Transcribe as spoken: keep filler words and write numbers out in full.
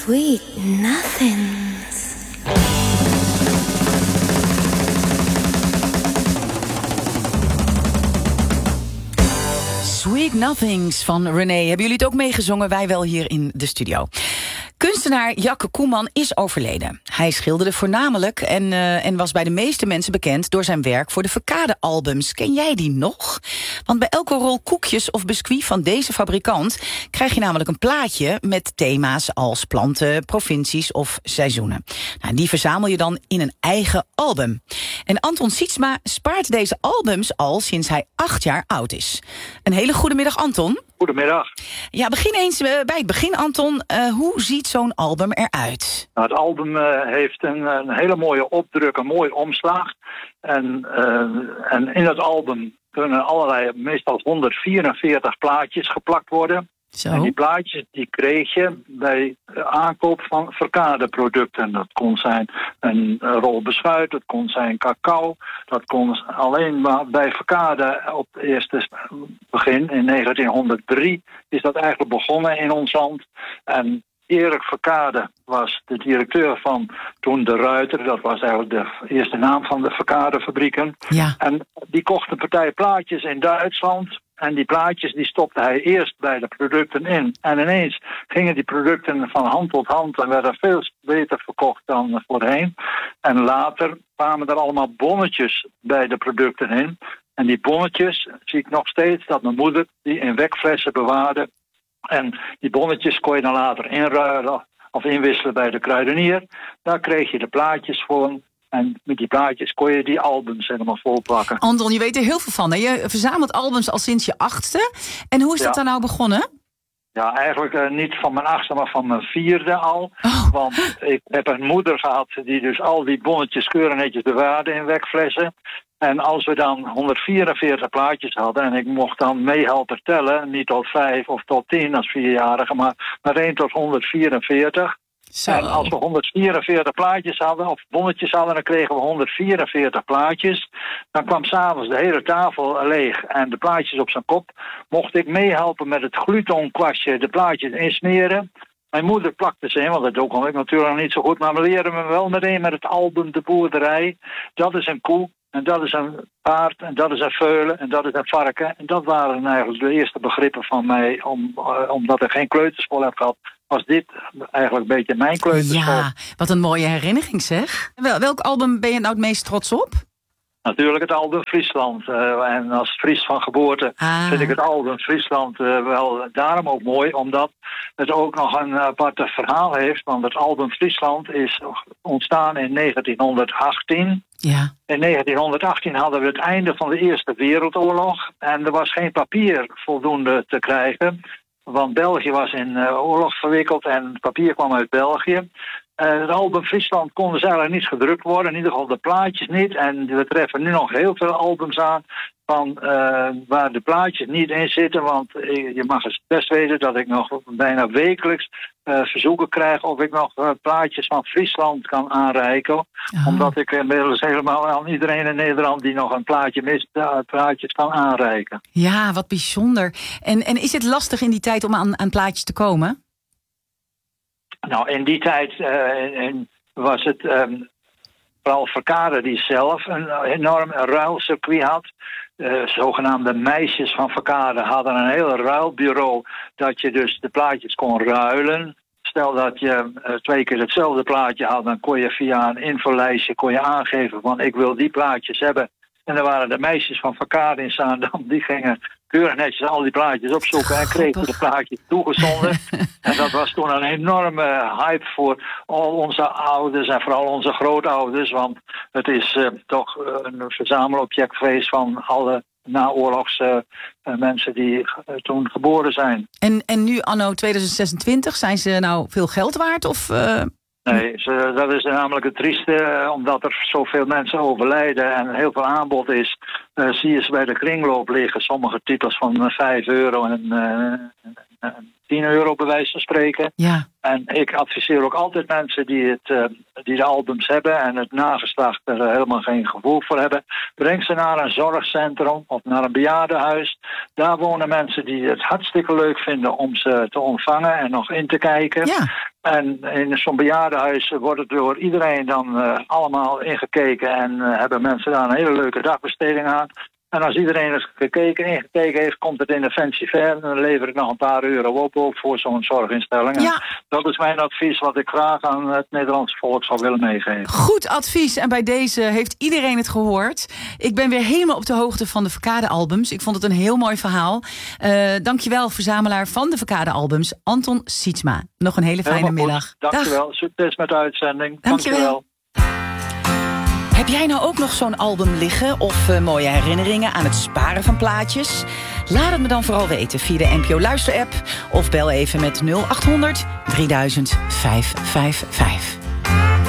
Sweet nothings. Sweet Nothings van René. Hebben jullie het ook meegezongen? Wij wel hier in de studio. Kunstenaar Jakke Koeman is overleden. Hij schilderde voornamelijk en, uh, en was bij de meeste mensen bekend door zijn werk voor de Verkade-albums. Ken jij die nog? Want bij elke rol koekjes of biscuit van deze fabrikant krijg je namelijk een plaatje met thema's als planten, provincies of seizoenen. Nou, die verzamel je dan in een eigen album. En Anton Sietsma spaart deze albums al sinds hij acht jaar oud is. Een hele goede middag, Anton. Goedemiddag. Ja, begin eens uh, bij het begin, Anton. Uh, hoe ziet zo'n album eruit? Nou, het album uh, heeft een, een hele mooie opdruk, een mooie omslag. En, uh, en in het album kunnen allerlei, meestal honderdvierenveertig plaatjes geplakt worden. Zo. En die plaatjes die kreeg je bij aankoop van Verkade-producten. Dat kon zijn een rol beschuit, dat kon zijn cacao. Dat kon alleen maar bij Verkade op het eerste begin. In negentienhonderddrie is dat eigenlijk begonnen in ons land. En Erik Verkade was de directeur van toen De Ruiter. Dat was eigenlijk de eerste naam van de Verkade-fabrieken. Ja. En die kocht een partij plaatjes in Duitsland. En die plaatjes die stopte hij eerst bij de producten in. En ineens gingen die producten van hand tot hand en werden veel beter verkocht dan voorheen. En later kwamen er allemaal bonnetjes bij de producten in. En die bonnetjes zie ik nog steeds dat mijn moeder die in wekflessen bewaarde. En die bonnetjes kon je dan later inruilen of inwisselen bij de kruidenier. Daar kreeg je de plaatjes voor. En met die plaatjes kon je die albums helemaal volplakken. Anton, je weet er heel veel van. Hè? Je verzamelt albums al sinds je achtste. En hoe is Ja. dat dan nou begonnen? Ja, eigenlijk uh, niet van mijn achtste, maar van mijn vierde al. Oh. Want ik heb een moeder gehad die dus al die bonnetjes keurig netjes bewaarde in wekflessen. En als we dan honderdvierenveertig plaatjes hadden en ik mocht dan meehelpen tellen, niet tot vijf of tot tien als vierjarige, maar maar één tot honderdvierenveertig. Zo. En als we honderdvierenveertig plaatjes hadden, of bonnetjes hadden, dan kregen we honderdvierenveertig plaatjes. Dan kwam s'avonds de hele tafel leeg en de plaatjes op zijn kop. Mocht ik meehelpen met het glutonkwastje de plaatjes insmeren. Mijn moeder plakte ze in, want dat kon ik natuurlijk nog niet zo goed. Maar we leren me wel meteen met het album De Boerderij. Dat is een koe en dat is een paard en dat is een veulen en dat is een varken. En dat waren eigenlijk de eerste begrippen van mij, om, uh, omdat ik geen kleuterschool heb gehad. Was dit eigenlijk een beetje mijn kleuterschool. Ja, wat een mooie herinnering zeg. Wel, welk album ben je nou het meest trots op? Natuurlijk het album Friesland. Uh, en als Fries van geboorte Ah. vind ik het album Friesland uh, wel daarom ook mooi. Omdat het ook nog een apart verhaal heeft. Want het album Friesland is ontstaan in negentienhonderdachttien. Ja. In negentienhonderdachttien hadden we het einde van de Eerste Wereldoorlog. En er was geen papier voldoende te krijgen. Want België was in uh, oorlog verwikkeld en het papier kwam uit België. Uh, het album Friesland kon dus eigenlijk niet gedrukt worden. In ieder geval de plaatjes niet. En we treffen nu nog heel veel albums aan van, uh, waar de plaatjes niet in zitten. Want uh, je mag het best weten dat ik nog bijna wekelijks uh, verzoeken krijg of ik nog uh, plaatjes van Friesland kan aanreiken. Oh. Omdat ik inmiddels helemaal aan iedereen in Nederland die nog een plaatje mist, uh, plaatjes kan aanreiken. Ja, wat bijzonder. En, en is het lastig in die tijd om aan, aan plaatjes te komen? Nou, in die tijd uh, in, in was het um, vooral Verkade die zelf een enorm ruilcircuit had. Uh, zogenaamde meisjes van Verkade hadden een heel ruilbureau dat je dus de plaatjes kon ruilen. Stel dat je uh, twee keer hetzelfde plaatje had, dan kon je via een infolijstje kon je aangeven van ik wil die plaatjes hebben. En dan waren de meisjes van Verkade in Zaandam, die gingen keurig netjes al die plaatjes opzoeken en kregen de plaatjes toegezonden. En dat was toen een enorme hype voor al onze ouders en vooral onze grootouders. Want het is uh, toch een verzamelobject geweest van alle naoorlogse uh, mensen die uh, toen geboren zijn. En, en nu anno tweeduizend zesentwintig, zijn ze nou veel geld waard? Of, uh... Nee, ze, dat is namelijk het trieste, omdat er zoveel mensen overlijden en heel veel aanbod is. Uh, zie je ze bij de kringloop liggen, sommige titels van vijf euro en uh, tien euro bij wijze van spreken. Ja. En ik adviseer ook altijd mensen die, het, uh, die de albums hebben en het nageslacht er helemaal geen gevoel voor hebben. Breng ze naar een zorgcentrum of naar een bejaardenhuis. Daar wonen mensen die het hartstikke leuk vinden om ze te ontvangen en nog in te kijken. Ja. En in zo'n bejaardenhuis wordt het door iedereen dan uh, allemaal ingekeken. En uh, hebben mensen daar een hele leuke dagbesteding aan. En als iedereen eens gekeken, ingekeken heeft, komt het in de fancy fair. En dan lever ik nog een paar euro op ook voor zo'n zorginstelling. Ja. Dat is mijn advies wat ik graag aan het Nederlandse volk zou willen meegeven. Goed advies. En bij deze heeft iedereen het gehoord. Ik ben weer helemaal op de hoogte van de Verkade-albums. Ik vond het een heel mooi verhaal. Uh, dankjewel, verzamelaar van de Verkade-albums, Anton Sietsma. Nog een hele fijne middag. Dankjewel. Succes met de uitzending. Dankjewel. Dankjewel. Heb jij nou ook nog zo'n album liggen of uh, mooie herinneringen aan het sparen van plaatjes? Laat het me dan vooral weten via de N P O Luister-app of bel even met nul acht honderd drieduizend vijfhonderdvijfenvijftig.